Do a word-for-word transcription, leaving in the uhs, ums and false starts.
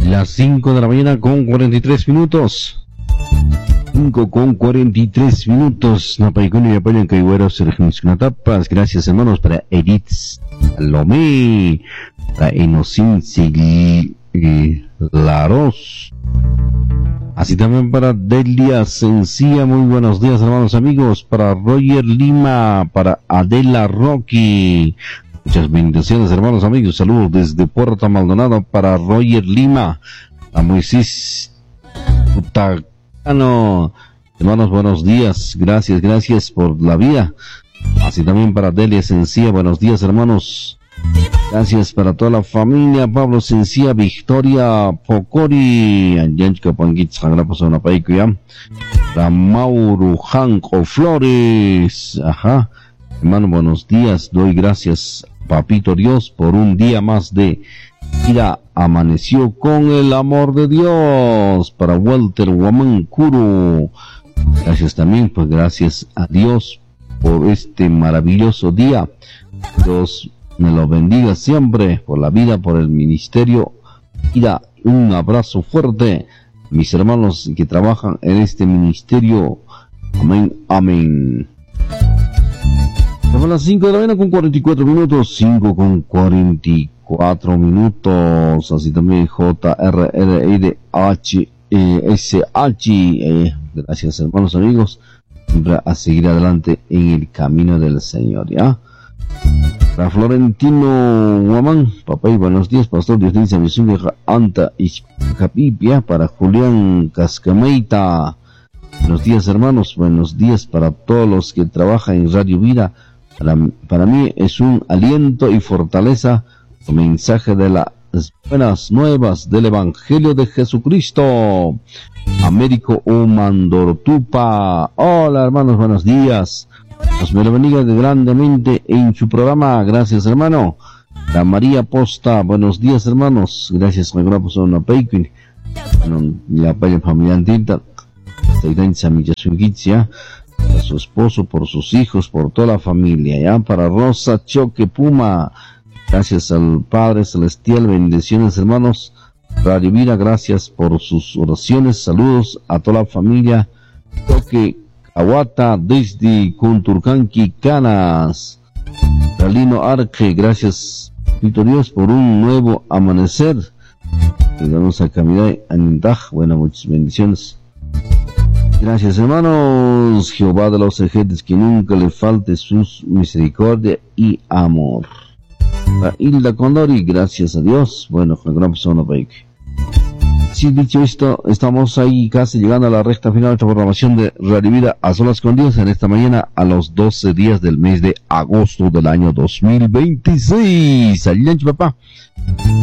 Las cinco de la mañana con cuarenta y tres minutos. cinco con cuarenta y tres minutos. Napaicuni y apoyan que iguero tapas. Gracias, hermanos, para Edith Salomé, para Inocencia Laros. Así también para Delia Sencilla. Muy buenos días, hermanos amigos. Para Roger Lima, para Adela Rocky. Muchas bendiciones, hermanos amigos. Saludos desde Puerto Maldonado para Roger Lima, a Moisés Utacano. Hermanos, buenos días. Gracias, gracias por la vida. Así también para Delia Sencilla. Buenos días, hermanos. Gracias para toda la familia. Pablo Sencilla, Victoria Pocori, Anjanchka Panguitz, Hagrapasona Paikuya, Mauro Janco Flores. Ajá. Hermano, buenos días. Doy gracias, Papito Dios, por un día más de vida. Amaneció con el amor de Dios. Para Walter Guamancuro. Gracias también, pues gracias a Dios por este maravilloso día. Dios me lo bendiga siempre, por la vida, por el ministerio. Mira, un abrazo fuerte, mis hermanos que trabajan en este ministerio. Amén, amén. Son las cinco de la mañana con cuarenta y cuatro minutos, cinco con cuarenta y cuatro minutos. Así también J R R H S H. Eh, gracias, hermanos amigos, siempre a seguir adelante en el camino del Señor, ¿ya? Para Florentino Guamán, papá y buenos días, pastor Dios dice mi Anta y Capipia. Para Julián Cascameita, buenos días, hermanos, buenos días para todos los que trabajan en Radio Vida. Para, para mí es un aliento y fortaleza el mensaje de las buenas nuevas del Evangelio de Jesucristo. Américo Umandortupa, hola hermanos, buenos días. Dios me lo bendiga grandemente en su programa. Gracias, hermano. La María Posta, buenos días, hermanos. Gracias, hermano, por una peiquin. La paya familiar tinta. A su esposo, por sus hijos, por toda la familia, ya. Para Rosa Choque Puma, gracias al Padre Celestial, bendiciones, hermanos. Radio Vida, gracias por sus oraciones, saludos a toda la familia Choque Aguata desde Kunturcanqui, Canas. Ralino Arque, gracias, Pito Dios, por un nuevo amanecer. Vamos a caminar a Nindaj. Bueno, muchas bendiciones. Gracias, hermanos. Jehová de los ejércitos, que nunca le falte sus misericordia y amor. Para Hilda Condori, gracias a Dios. Bueno, con gran persona, Baike. Sí, dicho esto, estamos ahí casi llegando a la recta final de esta programación de Radio Vida a solas con Dios en esta mañana, a los doce días del mes de agosto del año dos mil veintiséis. Alianchi, papá.